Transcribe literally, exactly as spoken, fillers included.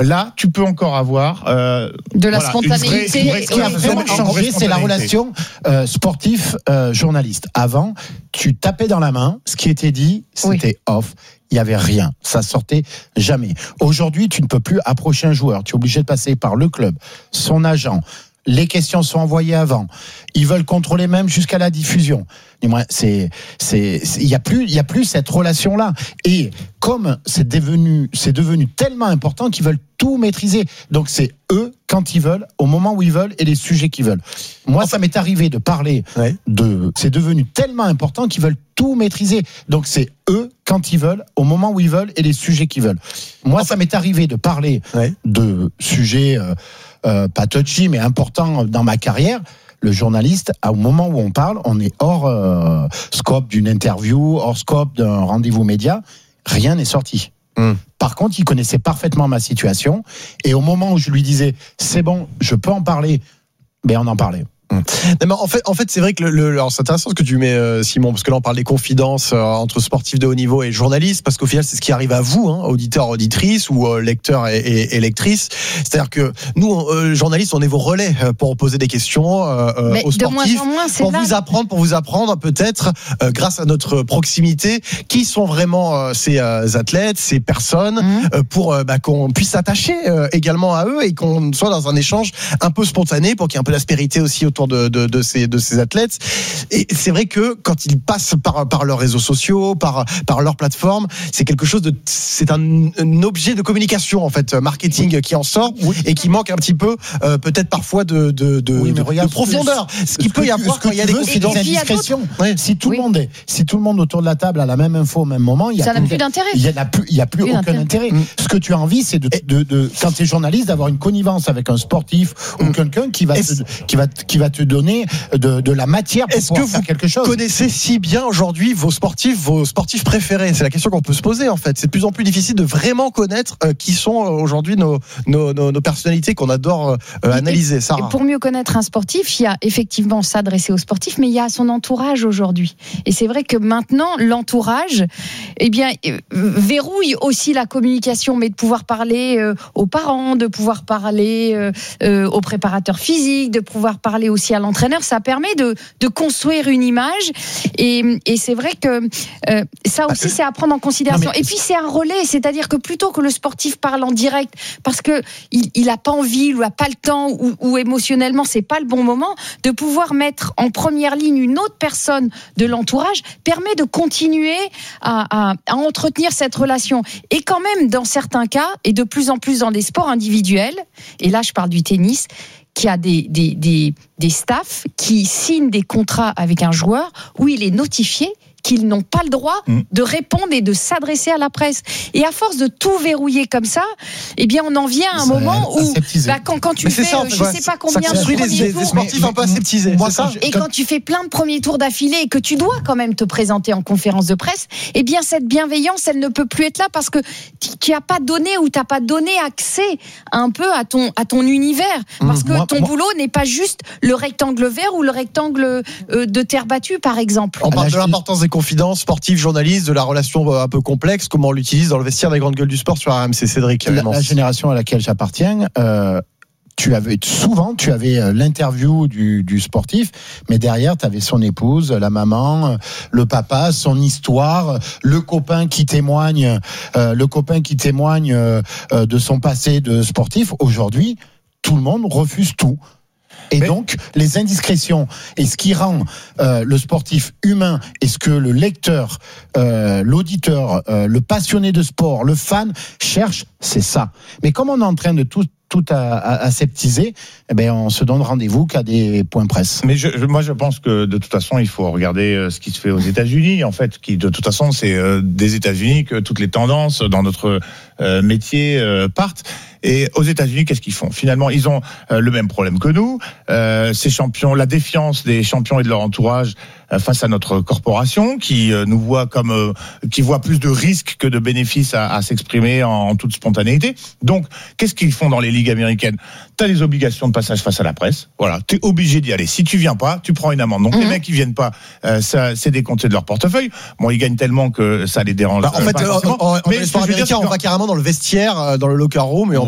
là, tu peux encore avoir euh, de la voilà, spontanéité. Une vraie, une vraie, Ce qui a vraiment changé, c'est la relation euh, sportif-journaliste. Euh, Avant, tu tapais dans la main, ce qui était dit, c'était oui. off. Il n'y avait rien. Ça sortait jamais. Aujourd'hui, tu ne peux plus approcher un joueur. Tu es obligé de passer par le club, son agent. Les questions sont envoyées avant. Ils veulent contrôler même jusqu'à la diffusion. C'est, c'est, il y a plus, il y a plus cette relation-là. Et comme c'est devenu, c'est devenu tellement important qu'ils veulent tout maîtriser. Donc c'est eux quand ils veulent, au moment où ils veulent et les sujets qu'ils veulent. Moi, ça m'est arrivé de parler ouais. de. C'est devenu tellement important qu'ils veulent tout maîtriser. Donc c'est eux quand ils veulent, au moment où ils veulent et les sujets qu'ils veulent. Moi, ça m'est arrivé de parler ouais. de sujets. Euh, Euh, pas touchy mais important dans ma carrière. Le journaliste, au moment où on parle, on est hors euh, scope d'une interview, hors scope d'un rendez-vous média, rien n'est sorti. Mmh. Par contre, il connaissait parfaitement ma situation et au moment où je lui disais c'est bon, je peux en parler, ben on en parlait. Non, mais en fait, en fait, c'est vrai que le, le, alors c'est intéressant ce que tu mets, euh, Simon, parce que là on parle des confidences euh, entre sportifs de haut niveau et journalistes, parce qu'au final c'est ce qui arrive à vous, hein, auditeurs, auditrices ou euh, lecteurs et, et, et lectrices. C'est-à-dire que nous, euh, journalistes, on est vos relais pour poser des questions euh, aux sportifs, moins moins, pour là. vous apprendre, pour vous apprendre peut-être, euh, grâce à notre proximité, qui sont vraiment euh, ces euh, athlètes, ces personnes, mmh. euh, pour euh, bah, qu'on puisse s'attacher euh, également à eux et qu'on soit dans un échange un peu spontané, pour qu'il y ait un peu d'aspérité aussi autour De, de, de, ces, de ces athlètes. Et c'est vrai que quand ils passent par, par leurs réseaux sociaux, par, par leur plateforme, c'est quelque chose de, c'est un, un objet de communication, en fait, marketing qui en sort oui. et qui manque un petit peu, euh, peut-être parfois de, de, de, oui, de, regarde, de profondeur. Ce qu'il peut y avoir quand il y a des confidences. Des indiscrétions. Oui. Si tout oui. le monde est, si tout le monde autour de la table a la même info au même moment, il y a ça n'a plus d'intérêt. Il y a plus, il y a plus, plus aucun intérêt. intérêt. Mmh. Ce que tu as envie, c'est de, de, de quand tu es journaliste, d'avoir une connivence avec un sportif mmh. ou quelqu'un qui va, te, qui va, qui va te donner de, de la matière pour Est-ce que vous quelque chose. Connaissez si bien aujourd'hui vos sportifs, vos sportifs préférés? C'est la question qu'on peut se poser en fait. C'est de plus en plus difficile de vraiment connaître euh, qui sont aujourd'hui nos, nos, nos, nos personnalités qu'on adore euh, analyser. Et, Sarah. Et pour mieux connaître un sportif, il y a effectivement s'adresser aux sportifs, mais il y a son entourage aujourd'hui. Et c'est vrai que maintenant, l'entourage, eh bien, euh, verrouille aussi la communication, mais de pouvoir parler euh, aux parents, de pouvoir parler euh, euh, aux préparateurs physiques, de pouvoir parler aussi à l'entraîneur, ça permet de, de construire une image et, et c'est vrai que euh, ça aussi c'est à prendre en considération. Non, mais... Et puis c'est un relais, c'est-à-dire que plutôt que le sportif parle en direct parce que il, il a pas envie ou a pas le temps ou, ou émotionnellement c'est pas le bon moment, de pouvoir mettre en première ligne une autre personne de l'entourage permet de continuer à, à, à entretenir cette relation. Et quand même dans certains cas et de plus en plus dans des sports individuels, et là je parle du tennis, qui a des, des, des, des staffs qui signent des contrats avec un joueur où il est notifié qu'ils n'ont pas le droit de répondre et de s'adresser à la presse. Et à force de tout verrouiller comme ça, eh bien, on en vient à un ça moment où, bah, quand, quand tu mais fais, ça, je ne sais pas combien de premiers des, tours, des sportifs un peu aseptisés. Moi, ça, et quand tu fais plein de premiers tours d'affilée et que tu dois quand même te présenter en conférence de presse, eh bien, cette bienveillance, elle ne peut plus être là parce que tu n'as pas donné ou tu n'as pas donné accès un peu à ton, à ton univers. Parce que moi, ton moi, boulot n'est pas juste le rectangle vert ou le rectangle euh, de terre battue, par exemple. On parle de l'importance des confidences sportives, journalistes, de la relation un peu complexe, comment on l'utilise dans le vestiaire des grandes gueules du sport sur R M C. Cédric. La, la génération à laquelle j'appartiens, euh, tu avais souvent, tu avais l'interview du, du sportif, mais derrière, tu avais son épouse, la maman, le papa, son histoire, le copain qui témoigne, euh, le copain qui témoigne euh, de son passé de sportif. Aujourd'hui, tout le monde refuse tout. Et mais... donc, les indiscrétions et ce qui rend euh, le sportif humain et ce que le lecteur, euh, l'auditeur, euh, le passionné de sport, le fan cherche, c'est ça. Mais comme on est en train de tout tout à, à, aseptiser, eh ben on se donne rendez-vous qu'à des points presse. Mais je, je, moi, je pense que de toute façon, il faut regarder euh, ce qui se fait aux États-Unis. En fait, qui de toute façon, c'est euh, des États-Unis que toutes les tendances dans notre euh, métier euh, partent. Et aux États-Unis, qu'est-ce qu'ils font ? Finalement, ils ont euh, le même problème que nous. Euh, ces champions, la défiance des champions et de leur entourage euh, face à notre corporation, qui euh, nous voit comme, euh, qui voit plus de risques que de bénéfices à, à s'exprimer en, en toute spontanéité. Donc, qu'est-ce qu'ils font dans les ligues américaines ? T'as les obligations de passage face à la presse. Voilà, t'es obligé d'y aller. Si tu viens pas, tu prends une amende. Donc mmh. les mecs qui viennent pas, euh, ça, c'est décompté de leur portefeuille. Bon, ils gagnent tellement que ça les dérange. Bah, en fait, euh, en, en, en, mais en sport américain, on va carrément dans le vestiaire, dans le locker room, et on